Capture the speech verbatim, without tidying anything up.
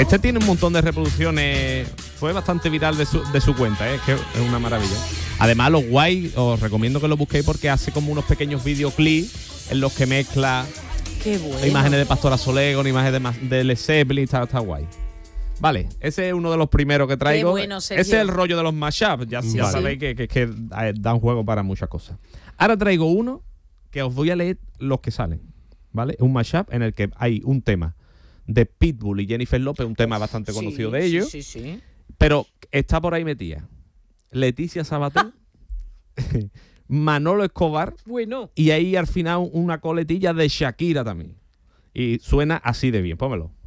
Este tiene un montón de reproducciones. Fue bastante viral de su, de su cuenta, ¿eh? Es que es una maravilla. Además, lo guay, os recomiendo que lo busquéis porque hace como unos pequeños videoclips en los que mezcla Qué bueno. imágenes de Pastora Soler con imágenes de, ma- de Led Zeppelin. Está, está guay. Vale, ese es uno de los primeros que traigo. Qué bueno, Sergio. Ese es el rollo de los mashups. Ya, ya Vale. sabéis que, que, que eh, dan juego para muchas cosas. Ahora traigo uno que os voy a leer los que salen. ¿Vale? Un mashup en el que hay un tema de Pitbull y Jennifer López, un tema bastante Sí, conocido de sí, ellos. Sí, sí. Pero está por ahí metida Leticia Sabater, Manolo Escobar Bueno. y ahí al final una coletilla de Shakira también. Y suena así de bien. Pónmelo.